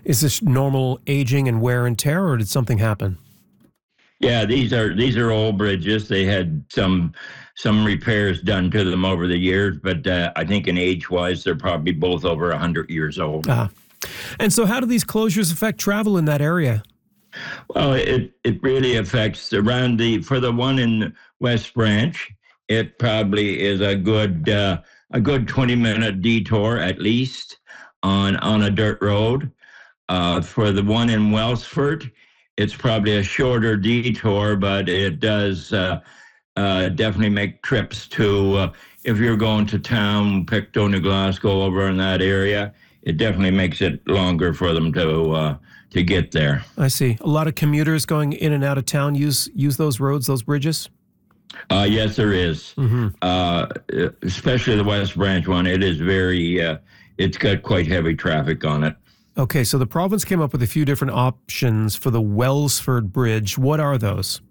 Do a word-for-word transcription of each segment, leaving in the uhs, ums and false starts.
Is this normal aging and wear and tear, or did something happen? Yeah, these are these are old bridges. They had some some repairs done to them over the years, but uh, I think in age-wise, they're probably both over one hundred years old. Ah. And so how do these closures affect travel in that area? Well, it, it really affects around the, for the one in West Branch, it probably is a good uh, a good twenty minute detour at least on, on a dirt road. Uh, for the one in Welsford, it's probably a shorter detour, but it does uh, uh, definitely make trips to, uh, if you're going to town, Pictou, New Glasgow, over in that area, it definitely makes it longer for them to uh, to get there. I see. A lot of commuters going in and out of town use use those roads, those bridges? Uh, yes, there is. Mm-hmm. Uh, especially the West Branch one. It is very, uh, it's got quite heavy traffic on it. Okay, so the province came up with a few different options for the Welsford Bridge. What are those?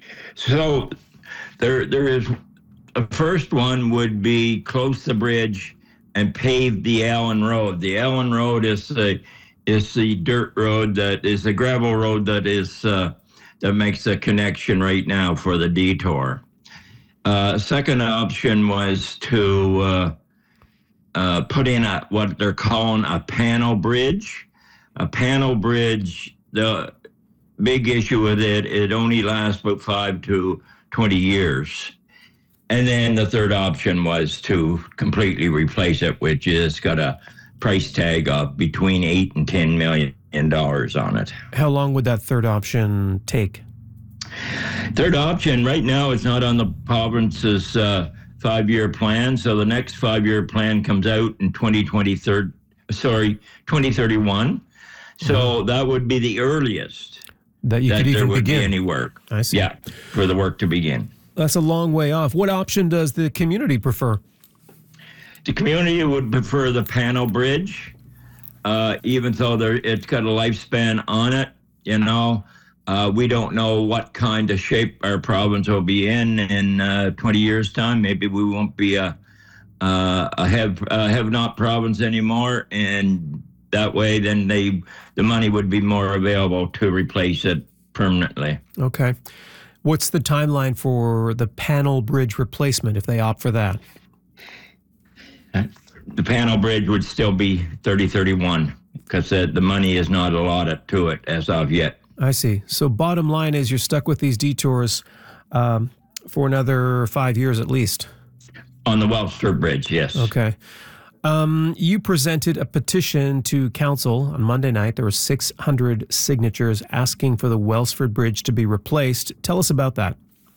So there, there is, a first one would be close the bridge and pave the Allen Road. The Allen Road is the is the dirt road that is the gravel road that is uh, that makes the connection right now for the detour. Uh, second option was to uh, uh, put in a what they're calling a panel bridge. A panel bridge. The big issue with it, it only lasts about five to twenty years. And then the third option was to completely replace it, which is got a price tag of between eight and ten million dollars on it. How long would that third option take? Third option right now is not on the province's uh, five-year plan. So the next five-year plan comes out in twenty twenty-three. Sorry, twenty thirty-one. So mm-hmm. that would be the earliest that you that could even there would begin. be any work. I see. Yeah, for the work to begin. That's a long way off. What option does the community prefer? The community would prefer the panel bridge, uh, even though there, it's got a lifespan on it. You know, uh, we don't know what kind of shape our province will be in in uh, twenty years' time. Maybe we won't be a, uh, a have a have-not province anymore, and that way, then they the money would be more available to replace it permanently. Okay. What's the timeline for the panel bridge replacement if they opt for that? The panel bridge would still be thirty thirty-one because the, the money is not allotted to it as of yet. I see. So bottom line is you're stuck with these detours um, for another five years at least. On the Welsford Bridge, yes. Okay. Um, you presented a petition to council on Monday night. There were six hundred signatures asking for the Welsford Bridge to be replaced. Tell us about that.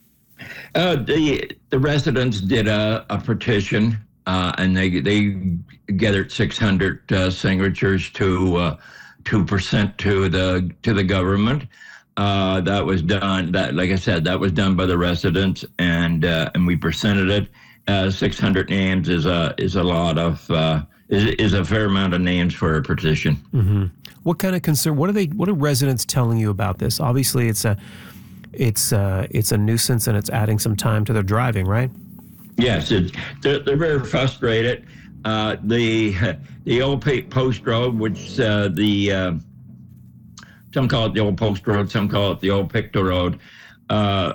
Uh, the the residents did a, a petition, uh, and they they gathered six hundred uh, signatures to uh, to present to the to the government. Uh, that was done. That, like I said, that was done by the residents, and uh, and we presented it. Uh, six hundred names is a is a lot of uh, is is a fair amount of names for a petition. Mm-hmm. What kind of concern? What are they? What are residents telling you about this? Obviously, it's a it's uh it's a nuisance and it's adding some time to their driving, right? Yes, it, they're, they're very frustrated. Uh, the the old post road, which uh, the uh, some call it the old post road, some call it the old Pictou road. Uh,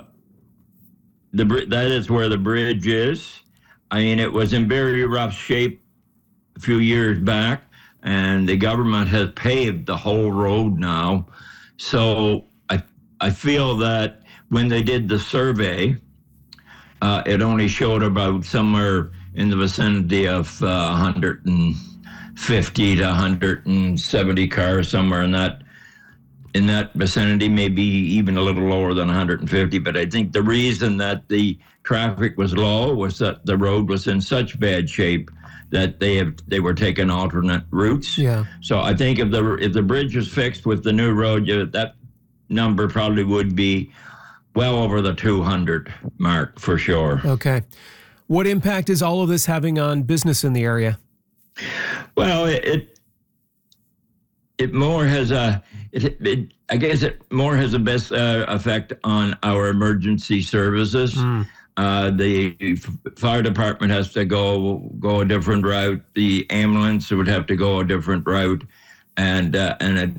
the that is where the bridge is. I mean, it was in very rough shape a few years back, and the government has paved the whole road now. So I I feel that when they did the survey, uh, it only showed about somewhere in the vicinity of uh, one hundred fifty to one hundred seventy cars, somewhere in that in that vicinity, maybe even a little lower than one hundred fifty. But I think the reason that the traffic was low was that the road was in such bad shape that they have they were taking alternate routes. Yeah. So I think if the if the bridge was fixed with the new road, you, that number probably would be well over the two hundred mark for sure. Okay. What impact is all of this having on business in the area? Well, it it, it more has a it, it I guess it more has a best uh, effect on our emergency services. Mm. Uh, the fire department has to go go a different route. The ambulance would have to go a different route, and uh, and it